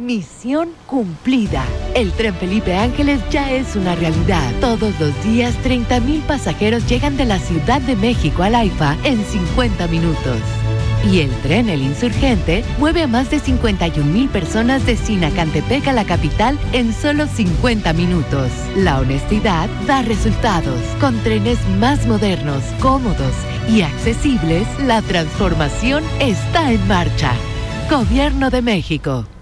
Misión cumplida. El tren Felipe Ángeles ya es una realidad. Todos los días 30,000 pasajeros llegan de la Ciudad de México al AIFA en 50 minutos. Y el tren El Insurgente mueve a más de 51,000 personas de Sinacantepec a la capital en solo 50 minutos. La honestidad da resultados. Con trenes más modernos, cómodos y accesibles, la transformación está en marcha. Gobierno de México.